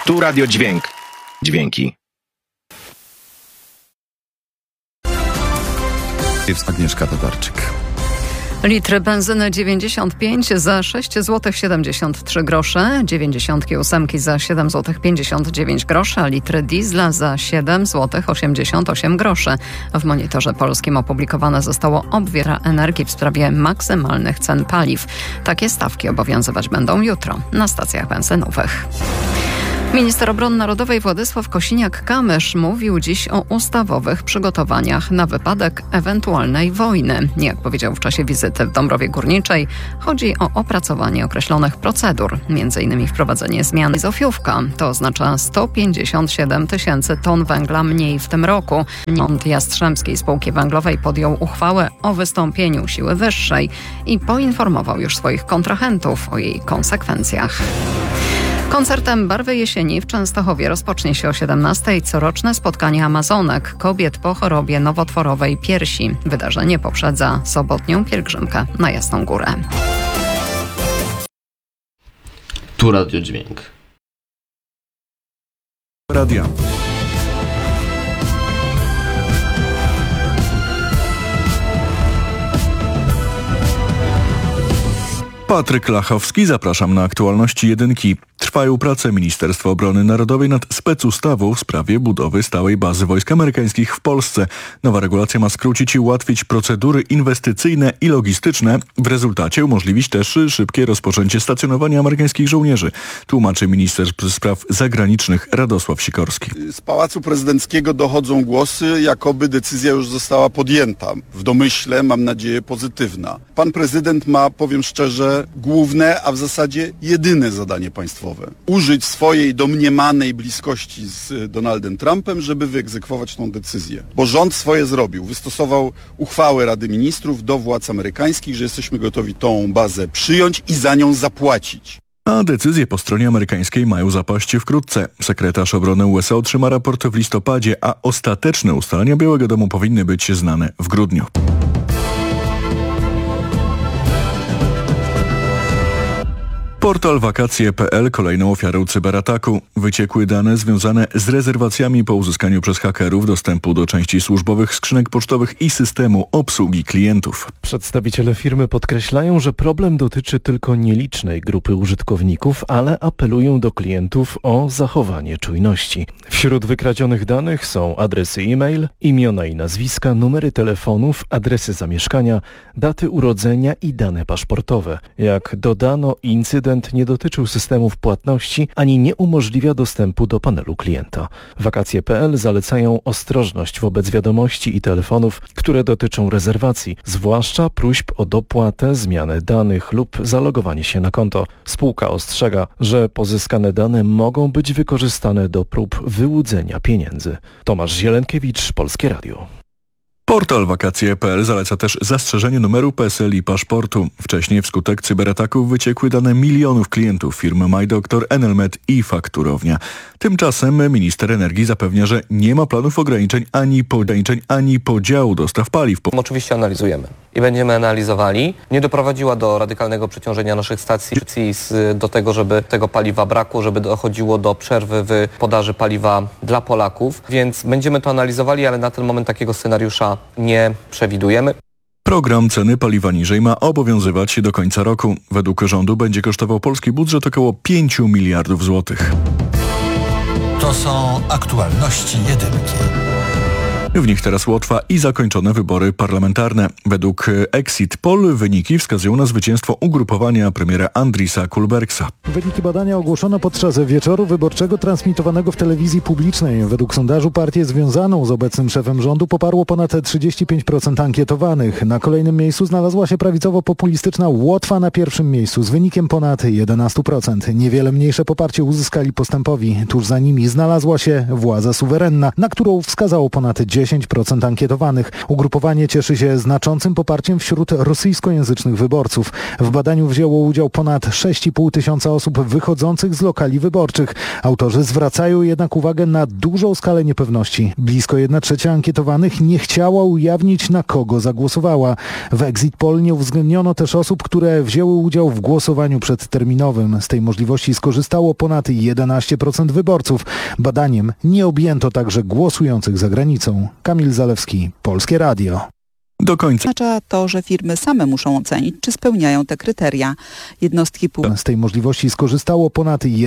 Tu Radio Dźwięk. Dźwięki. Jest Agnieszka Tatarczyk. Litr benzyny 95 za 6 zł 73 grosze, 98 za 7 zł 59 groszy, a litr diesla za 7 zł 88 groszy. W Monitorze Polskim opublikowane zostało obwiera energii w sprawie maksymalnych cen paliw. Takie stawki obowiązywać będą jutro na stacjach benzynowych. Minister Obrony Narodowej Władysław Kosiniak-Kamysz mówił dziś o ustawowych przygotowaniach na wypadek ewentualnej wojny. Jak powiedział w czasie wizyty w Dąbrowie Górniczej, chodzi o opracowanie określonych procedur, m.in. wprowadzenie zmian z Ofiówka. To oznacza 157 tysięcy ton węgla mniej w tym roku. Rząd Jastrzębskiej Spółki Węglowej podjął uchwałę o wystąpieniu siły wyższej i poinformował już swoich kontrahentów o jej konsekwencjach. Koncertem Barwy Jesieni w Częstochowie rozpocznie się o 17:00 coroczne spotkanie Amazonek, kobiet po chorobie nowotworowej piersi. Wydarzenie poprzedza sobotnią pielgrzymkę na Jasną Górę. Tu Radio Dźwięk. Radia. Patryk Lachowski, zapraszam na aktualności jedynki. Trwają prace Ministerstwa Obrony Narodowej nad specustawą w sprawie budowy stałej bazy wojsk amerykańskich w Polsce. Nowa regulacja ma skrócić i ułatwić procedury inwestycyjne i logistyczne. W rezultacie umożliwić też szybkie rozpoczęcie stacjonowania amerykańskich żołnierzy. Tłumaczy minister spraw zagranicznych Radosław Sikorski. Z Pałacu Prezydenckiego dochodzą głosy, jakoby decyzja już została podjęta. W domyśle, mam nadzieję, pozytywna. Pan prezydent ma, powiem szczerze, główne, a w zasadzie jedyne zadanie państwowe. Użyć swojej domniemanej bliskości z Donaldem Trumpem, żeby wyegzekwować tą decyzję. Bo rząd swoje zrobił. Wystosował uchwałę Rady Ministrów do władz amerykańskich, że jesteśmy gotowi tą bazę przyjąć i za nią zapłacić. A decyzje po stronie amerykańskiej mają zapaść wkrótce. Sekretarz obrony USA otrzyma raport w listopadzie, a ostateczne ustalenia Białego Domu powinny być znane w grudniu. Portal wakacje.pl kolejną ofiarą cyberataku. Wyciekły dane związane z rezerwacjami po uzyskaniu przez hakerów dostępu do części służbowych skrzynek pocztowych i systemu obsługi klientów. Przedstawiciele firmy podkreślają, że problem dotyczy tylko nielicznej grupy użytkowników, ale apelują do klientów o zachowanie czujności. Wśród wykradzionych danych są adresy e-mail, imiona i nazwiska, numery telefonów, adresy zamieszkania, daty urodzenia i dane paszportowe. Jak dodano, incydent nie dotyczył systemów płatności ani nie umożliwia dostępu do panelu klienta. Wakacje.pl zalecają ostrożność wobec wiadomości i telefonów, które dotyczą rezerwacji, zwłaszcza próśb o dopłatę, zmianę danych lub zalogowanie się na konto. Spółka ostrzega, że pozyskane dane mogą być wykorzystane do prób wyłudzenia pieniędzy. Tomasz Zielenkiewicz, Polskie Radio. Portal wakacje.pl zaleca też zastrzeżenie numeru PESEL i paszportu. Wcześniej wskutek cyberataków wyciekły dane milionów klientów firmy MyDoctor, Enelmet i Fakturownia. Tymczasem minister energii zapewnia, że nie ma planów ograniczeń ani podziału dostaw paliw. Oczywiście analizujemy i będziemy analizowali. Nie doprowadziła do radykalnego przeciążenia naszych stacji do tego, żeby tego paliwa brakło, żeby dochodziło do przerwy w podaży paliwa dla Polaków, więc będziemy to analizowali, ale na ten moment takiego scenariusza nie przewidujemy. Program ceny paliwa niżej ma obowiązywać do końca roku. Według rządu będzie kosztował polski budżet około 5 miliardów złotych. To są aktualności jedynki. W nich teraz Łotwa i zakończone wybory parlamentarne. Według Exit Poll wyniki wskazują na zwycięstwo ugrupowania premiera Andrisa Kulbergsa. Wyniki badania ogłoszono podczas wieczoru wyborczego transmitowanego w telewizji publicznej. Według sondażu partię związaną z obecnym szefem rządu poparło ponad 35% ankietowanych. Na kolejnym miejscu znalazła się prawicowo-populistyczna Łotwa na pierwszym miejscu z wynikiem ponad 11%. Niewiele mniejsze poparcie uzyskali postępowi. Tuż za nimi znalazła się władza suwerenna, na którą wskazało ponad 10% 10% ankietowanych. Ugrupowanie cieszy się znaczącym poparciem wśród rosyjskojęzycznych wyborców. W badaniu wzięło udział ponad 6,5 tysiąca osób wychodzących z lokali wyborczych. Autorzy zwracają jednak uwagę na dużą skalę niepewności. Blisko 1/3 ankietowanych nie chciała ujawnić, na kogo zagłosowała. W Exit Poll nie uwzględniono też osób, które wzięły udział w głosowaniu przedterminowym. Z tej możliwości skorzystało ponad 11% wyborców. Badaniem nie objęto także głosujących za granicą. Kamil Zalewski, Polskie Radio. Do końca. Oznacza to, że firmy same muszą ocenić, czy spełniają te kryteria. Jednostki Z tej możliwości skorzystało ponad